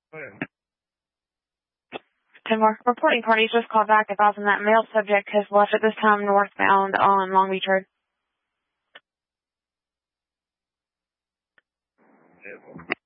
Go ahead. 10 more. Reporting parties just called back advising that male subject has left at this time northbound on Long Beach Road. Yeah.